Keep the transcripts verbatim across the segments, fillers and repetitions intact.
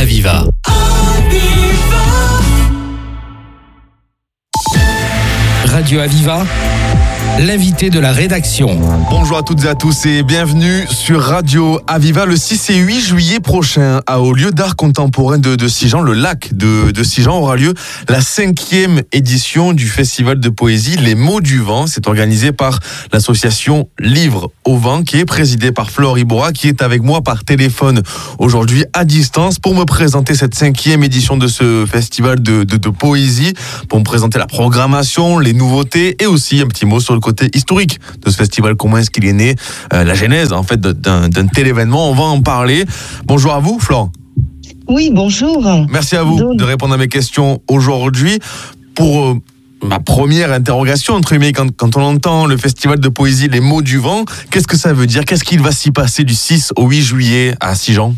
Aviva. Radio Aviva, l'invité de la rédaction. Bonjour à toutes et à tous et bienvenue sur Radio Aviva. Le six et huit juillet prochain, au lieu d'art contemporain de, de Sigean, le lac de, de Sigean, aura lieu la cinquième édition du festival de poésie Les Mots du Vent. C'est organisé par l'association Livre au Vent, qui est présidée par Flore Ibora, qui est avec moi par téléphone aujourd'hui à distance pour me présenter cette cinquième édition de ce festival de, de, de poésie, pour me présenter la programmation, les nouveautés et aussi un petit mot sur le côté historique de ce festival. Comment est-ce qu'il est né, euh, la genèse en fait d'un, d'un tel événement. On va en parler. Bonjour à vous, Flore. Oui, bonjour. Merci à vous Donc... de répondre à mes questions aujourd'hui. Pour euh, ma première interrogation, entre guillemets, quand, quand on entend le festival de poésie Les Mots du Vent, qu'est-ce que ça veut dire? Qu'est-ce qu'il va s'y passer du six au huit juillet à Sigean?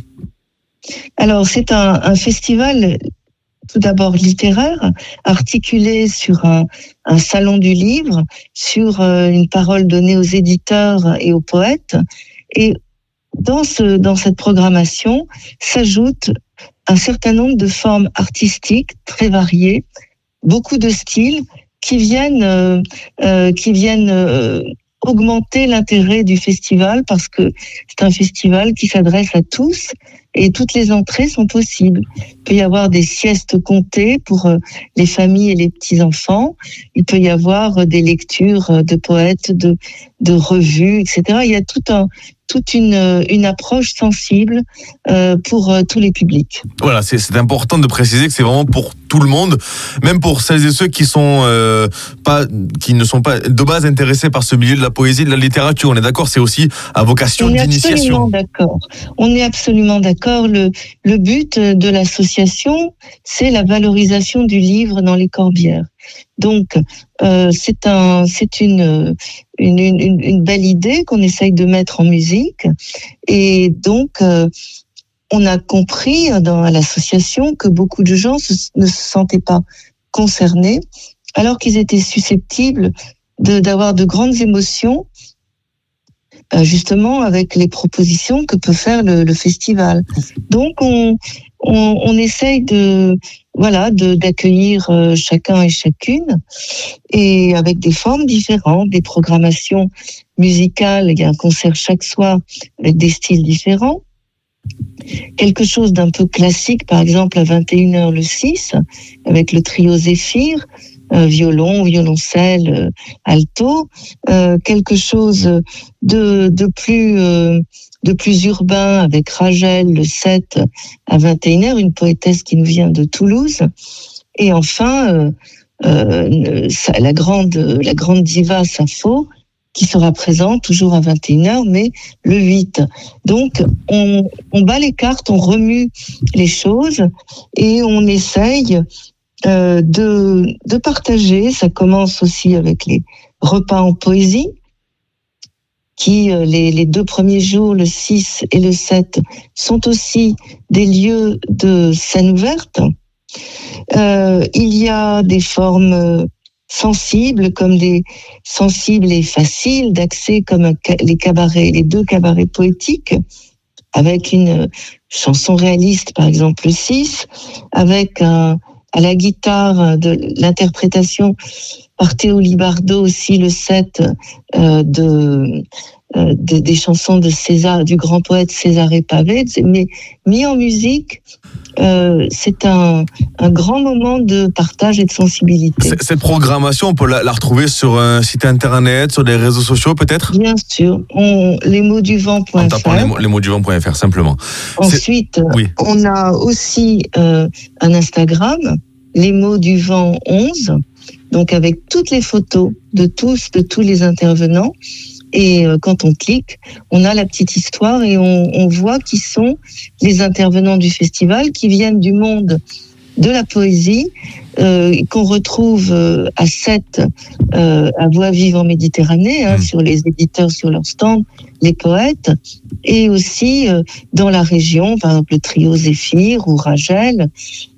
Alors, c'est un, un festival tout d'abord littéraire, articulé sur un, un salon du livre, sur euh, une parole donnée aux éditeurs et aux poètes. Et dans, ce, dans cette programmation s'ajoute un certain nombre de formes artistiques très variées, beaucoup de styles qui viennent, euh, euh, qui viennent euh, augmenter l'intérêt du festival, parce que c'est un festival qui s'adresse à tous et toutes les entrées sont possibles. Il peut y avoir des siestes comptées pour les familles et les petits-enfants. Il peut y avoir des lectures de poètes, de, de revues, et cetera. Il y a tout un, toute une, une approche sensible euh, pour euh, tous les publics. Voilà, c'est, c'est important de préciser que c'est vraiment pour tout le monde, même pour celles et ceux qui sont euh, pas, qui ne sont pas de base intéressés par ce milieu de la poésie, de la littérature. On est d'accord, c'est aussi à vocation On est d'initiation. Absolument d'accord. On est absolument d'accord. Le, le but de l'association, c'est la valorisation du livre dans les Corbières. Donc, euh, c'est un, c'est une, une, une, une belle idée qu'on essaye de mettre en musique. Et donc, euh, on a compris dans l'association que beaucoup de gens se, ne se sentaient pas concernés, alors qu'ils étaient susceptibles de, d'avoir de grandes émotions, euh, justement avec les propositions que peut faire le, le festival. Donc, on, on, on essaye de Voilà, de, d'accueillir euh, chacun et chacune, et avec des formes différentes, des programmations musicales. Il y a un concert chaque soir avec des styles différents. Quelque chose d'un peu classique, par exemple à vingt et une heures le six, avec le trio Zéphyr, euh, violon, violoncelle, euh, alto. Euh, quelque chose de, de plus... Euh, de plus urbain avec Rachel le sept à vingt et une heures, une poétesse qui nous vient de Toulouse. Et enfin, euh, euh, la grande, la grande diva Sappho, qui sera présente toujours à vingt et une heures, mais le huit. Donc, on, on bat les cartes, on remue les choses et on essaye euh, de, de partager. Ça commence aussi avec les repas en poésie, qui, les, les deux premiers jours, le six et le sept, sont aussi des lieux de scène ouverte. Euh, il y a des formes sensibles, comme des sensibles et faciles d'accès, comme un, les cabarets, les deux cabarets poétiques, avec une chanson réaliste, par exemple, le six, avec un, à la guitare de l'interprétation par Théo Libardo aussi le sept euh, de, euh, de des chansons de César, du grand poète Césaré Pavé, mais mis en musique. Euh, c'est un, un grand moment de partage et de sensibilité. Cette programmation, on peut la, la retrouver sur un site internet, sur les réseaux sociaux peut-être? Bien sûr, on, lesmotsduvent point f r. En tapant lesmotsduvent point f r simplement. Ensuite, oui. On a aussi euh, un Instagram, Les Mots du Vent onze, donc avec toutes les photos de tous, de tous les intervenants. Et euh, quand on clique, on a la petite histoire et on, on voit qui sont les intervenants du festival, qui viennent du monde de la poésie, euh, qu'on retrouve euh, à Sète, euh, à Voix vive en Méditerranée, hein, mmh. sur les éditeurs, sur leur stand, les poètes, et aussi euh, dans la région, par exemple le trio Zéphyr ou Rachel,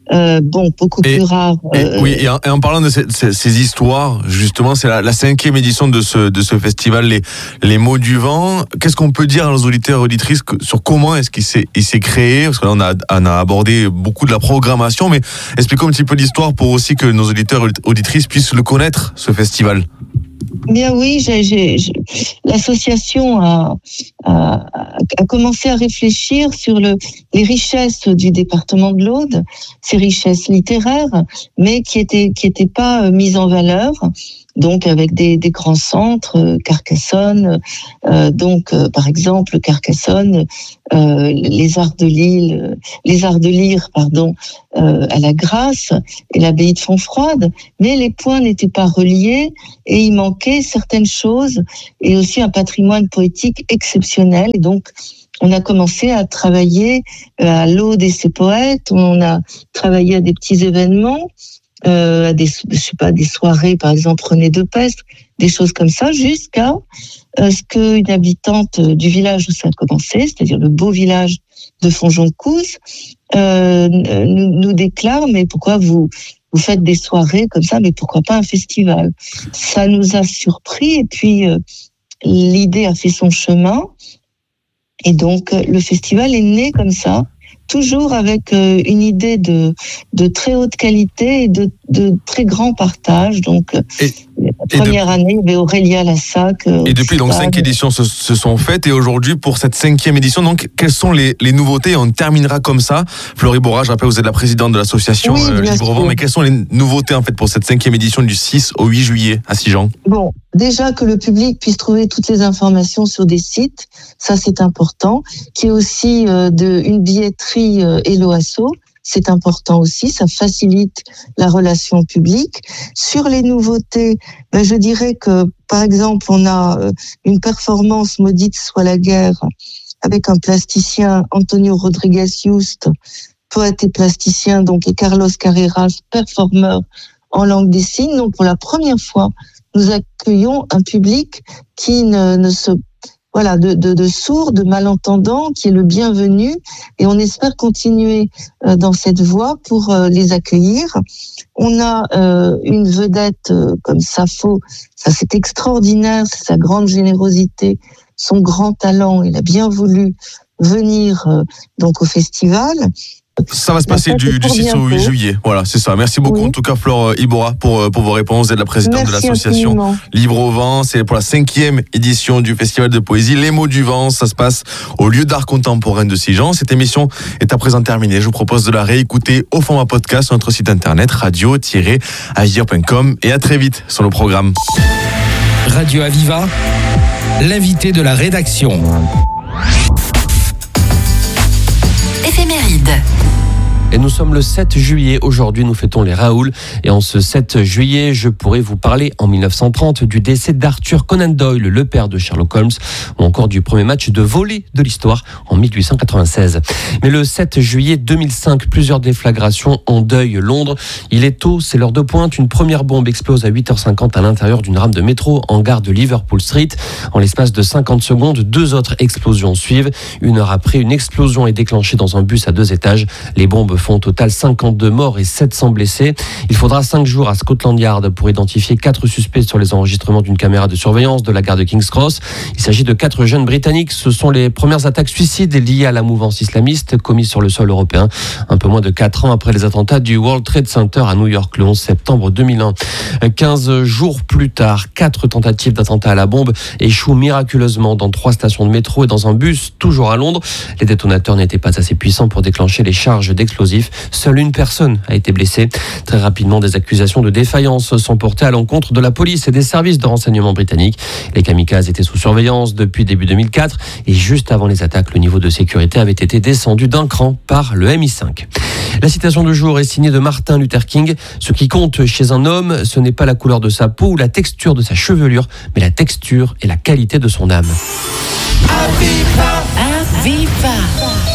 euh, bon, beaucoup et, plus rare. Et, euh, oui, et en, et en parlant de ces, ces, ces histoires, justement, c'est la, la cinquième édition de ce, de ce festival, les, les mots du vent. Qu'est-ce qu'on peut dire à nos auditeurs et auditrices sur comment est-ce qu'il s'est, il s'est créé? Parce que là, on a, on a abordé beaucoup de la programmation, mais expliquons un petit peu l'histoire pour aussi que nos auditeurs et auditrices puissent le connaître, ce festival. Bien oui, j'ai, j'ai, j'ai, l'association a, a, a commencé à réfléchir sur le, les richesses du département de l'Aude, ces richesses littéraires, mais qui étaient qui étaient pas mises en valeur. Donc avec des, des grands centres, euh, Carcassonne, euh, donc euh, par exemple Carcassonne, euh, les arts de Lille, les arts de Lyre, pardon, euh, à la Grâce et l'abbaye de Fontfroide, mais les points n'étaient pas reliés et il manquait certaines choses et aussi un patrimoine poétique exceptionnel. Et donc on a commencé à travailler à l'Aude et ses poètes, on a travaillé à des petits événements. Euh, à des, je sais pas, des soirées, par exemple René Depestre, des choses comme ça, jusqu'à euh, ce qu'une habitante du village où ça a commencé, c'est-à-dire le beau village de Fonjoncouze, euh, nous, nous déclare, mais pourquoi vous, vous faites des soirées comme ça, mais pourquoi pas un festival? Ça nous a surpris, et puis euh, l'idée a fait son chemin, et donc le festival est né comme ça, toujours avec euh, une idée de, de très haute qualité et de, de très grand partage. Donc, et, la première de... année, il y avait Aurélia Lassac. Euh, et depuis, donc, cinq éditions se, se sont faites. Et aujourd'hui, pour cette cinquième édition, donc, quelles sont les, les nouveautés? On terminera comme ça. Florie Borra, je rappelle, vous êtes la présidente de l'association oui, euh, Librevent. Mais quelles sont les nouveautés, en fait, pour cette cinquième édition du six au huit juillet à Sigean? Bon, déjà que le public puisse trouver toutes les informations sur des sites, ça c'est important. Qu'il y ait aussi euh, de, une billetterie euh, Hello Asso, c'est important aussi, ça facilite la relation publique. Sur les nouveautés, ben, je dirais que, par exemple, on a euh, une performance Maudite soit la guerre avec un plasticien, Antonio Rodriguez Just, poète et plasticien, donc, et Carlos Carreras, performeur en langue des signes. Donc, pour la première fois, nous accueillons un public qui ne, ne se, voilà, de, de, de sourds, de malentendants, qui est le bienvenu, et on espère continuer euh, dans cette voie pour euh, les accueillir. On a euh, une vedette euh, comme Sappho, ça c'est extraordinaire, c'est sa grande générosité, son grand talent, il a bien voulu venir euh, donc au festival. Ça va se passer du, du six au huit juillet. Voilà, c'est ça. Merci beaucoup, oui. En tout cas, Flore Ibora, pour, pour vos réponses. Vous êtes la présidente Merci de l'association infiniment. Livre au vent. C'est pour la cinquième édition du festival de poésie Les mots du vent. Ça se passe au lieu d'art contemporain de Sigean. Cette émission est à présent terminée. Je vous propose de la réécouter au format podcast sur notre site internet radio tiret agir point com et à très vite sur le programme. Radio Aviva, l'invité de la rédaction. Éphéméride. Et nous sommes le sept juillet. Aujourd'hui, nous fêtons les Raoul. Et en ce sept juillet, je pourrais vous parler en mille neuf cent trente du décès d'Arthur Conan Doyle, le père de Sherlock Holmes, ou encore du premier match de volley de l'histoire en mille huit cent quatre-vingt-seize. Mais le sept juillet deux mille cinq, plusieurs déflagrations endeuillent Londres. Il est tôt, c'est l'heure de pointe. Une première bombe explose à huit heures cinquante à l'intérieur d'une rame de métro en gare de Liverpool Street. En l'espace de cinquante secondes, deux autres explosions suivent. Une heure après, une explosion est déclenchée dans un bus à deux étages. Les bombes font au total cinquante-deux morts et sept cents blessés. Il faudra cinq jours à Scotland Yard pour identifier quatre suspects sur les enregistrements d'une caméra de surveillance de la gare de King's Cross. Il s'agit de quatre jeunes britanniques. Ce sont les premières attaques suicides liées à la mouvance islamiste commises sur le sol européen, un peu moins de quatre ans après les attentats du World Trade Center à New York le onze septembre deux mille un. quinze jours plus tard, quatre tentatives d'attentat à la bombe échouent miraculeusement dans trois stations de métro et dans un bus, toujours à Londres. Les détonateurs n'étaient pas assez puissants pour déclencher les charges d'explosifs. Seule une personne a été blessée. Très rapidement, des accusations de défaillance sont portées à l'encontre de la police et des services de renseignement britanniques. Les kamikazes étaient sous surveillance depuis début deux mille quatre et juste avant les attaques, le niveau de sécurité avait été descendu d'un cran par le M I cinq. La citation du jour est signée de Martin Luther King. Ce qui compte chez un homme, ce n'est pas la couleur de sa peau ou la texture de sa chevelure, mais la texture et la qualité de son âme. Aviva, Aviva.